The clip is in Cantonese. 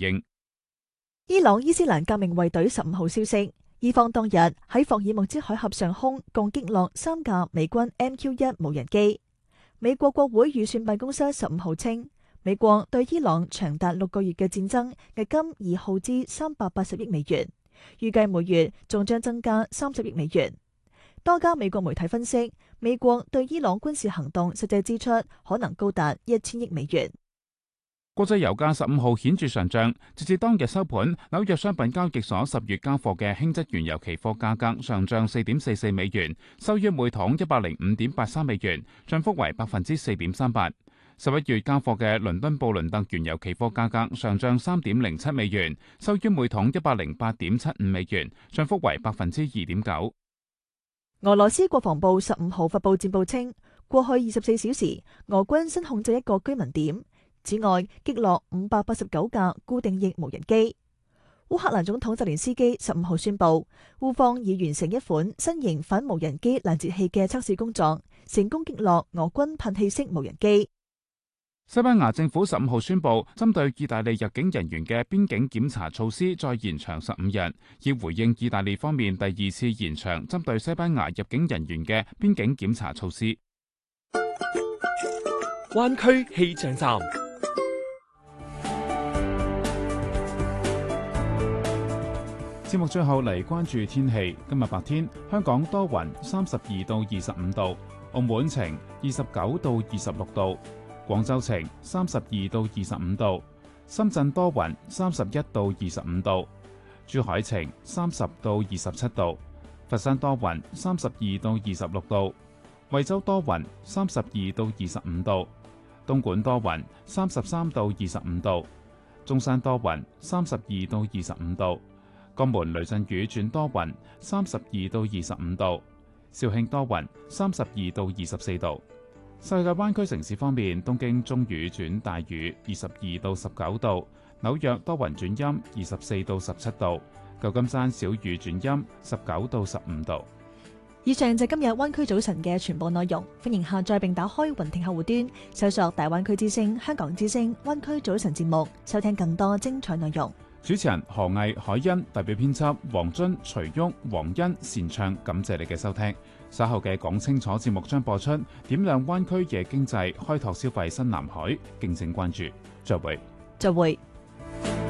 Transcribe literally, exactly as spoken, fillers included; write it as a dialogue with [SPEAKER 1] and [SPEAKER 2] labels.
[SPEAKER 1] 應。
[SPEAKER 2] 伊朗伊斯蘭革命衛隊十五號消息，伊方當日喺霍爾木茲海峽上空共擊落三架美軍 M Q 一無人機。美國國會預算辦公室十五號稱，美國對伊朗長達六個月嘅戰爭迄今已耗資三百八十億美元，預計每月仲將增加三十億美元。多家美國媒體分析，美國對伊朗軍事行動實際支出可能高達一千億美元。
[SPEAKER 1] 國際油價十五號顯著上漲，截至當日收盤，紐約商品交易所十月交貨嘅輕質原油期貨價格上漲四點四四美元，收於每桶一百零五點八三美元，漲幅為百分之四點三八。十一月交貨嘅倫敦布倫特原油期貨價格上漲三點零七美元，收於每桶一百零八點七五美元，漲幅為百分之二點九。
[SPEAKER 2] 俄羅斯國防部十五號發布戰報稱，過去二十四小時，俄軍新控制一個居民點。此外，擊落五百八十九架固定翼無人機。烏克蘭總統澤連斯基十五號宣布，烏方已完成一款新型反無人機攔截器嘅測試工作，成功擊落俄軍噴氣式無人機。
[SPEAKER 1] 西班牙政府十五號宣布，針對意大利入境人員嘅邊境檢查措施再延長十五日，以回應意大利方面第二次延長針對西班牙入境人員嘅邊境檢查措施。
[SPEAKER 3] 灣區氣象站。
[SPEAKER 1] 節目最後嚟關注天氣。今日白天，香港多雲，三十二到二十五度；澳門晴，二十九到二十六度；廣州晴，三十二到二十五度；深圳多雲，三十一到二十五度；珠海晴，三十到二十七度；佛山多雲，三十二到二十六度；惠州多雲，三十二到二十五度；東莞多雲，三十三到二十五度；中山多雲，三十二到二十五度。江門雷陣雨轉多雲，三十二到二十五度；肇慶多雲，三十二到二十四度。世界灣區城市方面，東京中雨轉大雨，二十二到十九度；紐約多雲轉陰，二十四到十七度；舊金山小雨轉陰，十九到十五度。
[SPEAKER 2] 以上就係今日灣區早晨嘅全部內容，歡迎下載並打開雲聽客戶端，搜索大灣區之聲、香港之聲、灣區早晨節目，收聽更多精彩內容。
[SPEAKER 1] 主持人何毅、海欣，代表編輯黃津、徐旭、黃欣、善唱，感謝你嘅收聽。稍後嘅講清楚節目將播出，點亮灣區夜經濟，開拓消費新藍海，敬請關注。再會。
[SPEAKER 2] 再會。